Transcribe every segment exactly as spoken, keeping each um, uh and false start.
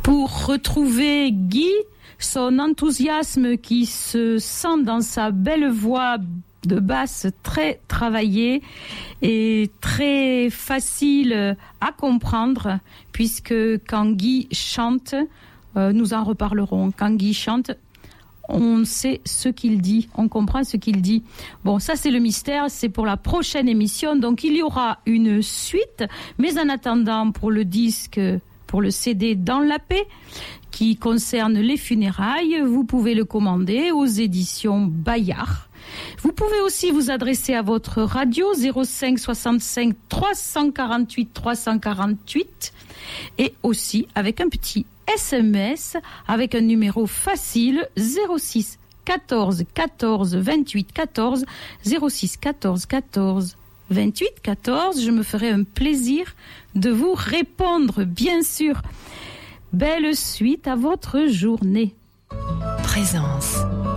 Pour retrouver Guy, son enthousiasme qui se sent dans sa belle voix de basse très travaillée et très facile à comprendre, puisque quand Guy chante, euh, nous en reparlerons, quand Guy chante, on sait ce qu'il dit, on comprend ce qu'il dit. Bon, ça c'est le mystère, c'est pour la prochaine émission, donc il y aura une suite, mais en attendant, pour le disque, pour le C D Dans la paix, qui concerne les funérailles, vous pouvez le commander aux éditions Bayard. Vous pouvez aussi vous adresser à votre radio zéro cinq soixante-cinq trois cent quarante-huit trois cent quarante-huit et aussi avec un petit S M S avec un numéro facile zéro six quatorze quatorze vingt-huit quatorze zéro six quatorze quatorze vingt-huit quatorze. Je me ferai un plaisir de vous répondre, bien sûr. Belle suite à votre journée. Présence.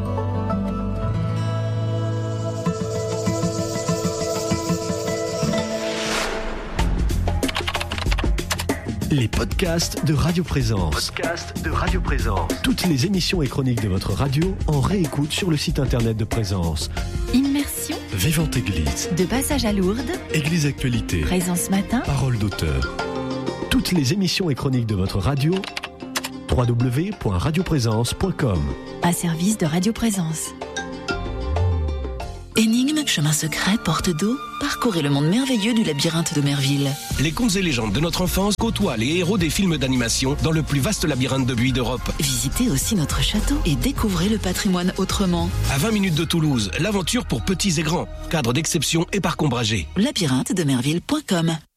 Les podcasts de Radio Présence. Podcasts de Radio Présence. Toutes les émissions et chroniques de votre radio en réécoute sur le site internet de Présence. Immersion. Vivante Église. De passage à Lourdes. Église Actualité. Présence Matin. Parole d'auteur. Toutes les émissions et chroniques de votre radio. w w w point radio présence point com. Un service de Radio Présence. Énigmes, chemin secret, porte d'eau, parcourez le monde merveilleux du labyrinthe de Merville. Les contes et légendes de notre enfance côtoient les héros des films d'animation dans le plus vaste labyrinthe de buis d'Europe. Visitez aussi notre château et découvrez le patrimoine autrement. À vingt minutes de Toulouse, l'aventure pour petits et grands. Cadre d'exception et parc ombragé. labyrinthe de merville point com.